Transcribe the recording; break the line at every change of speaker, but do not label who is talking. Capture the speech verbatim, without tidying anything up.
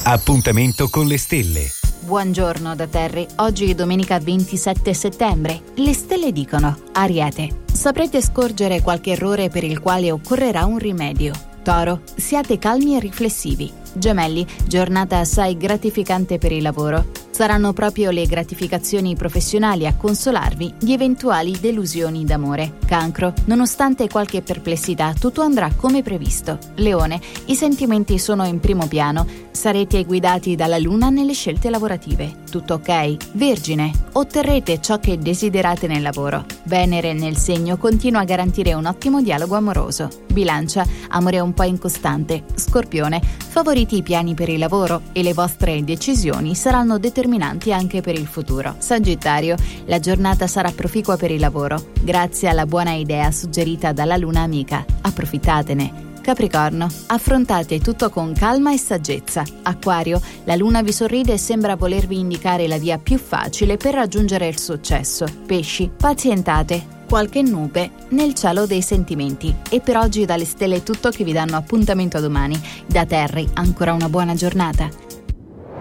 Appuntamento con le stelle.
Buongiorno da Terry, oggi è domenica ventisette settembre. Le stelle dicono: Ariete, saprete scorgere qualche errore per il quale occorrerà un rimedio. Toro, siate calmi e riflessivi. Gemelli, giornata assai gratificante per il lavoro. Saranno proprio le gratificazioni professionali a consolarvi di eventuali delusioni d'amore. Cancro, nonostante qualche perplessità, tutto andrà come previsto. Leone, i sentimenti sono in primo piano. Sarete guidati dalla luna nelle scelte lavorative. Tutto ok? Vergine, otterrete ciò che desiderate nel lavoro. Venere nel segno continua a garantire un ottimo dialogo amoroso. Bilancia, amore un po' incostante. Scorpione, favoriti i piani per il lavoro e le vostre decisioni saranno determinanti anche per il futuro. Sagittario, la giornata sarà proficua per il lavoro, grazie alla buona idea suggerita dalla luna amica. Approfittatene. Capricorno, affrontate tutto con calma e saggezza. Acquario, la luna vi sorride e sembra volervi indicare la via più facile per raggiungere il successo. Pesci, pazientate. Qualche nube nel cielo dei sentimenti. E per oggi dalle stelle è tutto, che vi danno appuntamento a domani. Da Terry, ancora una buona giornata.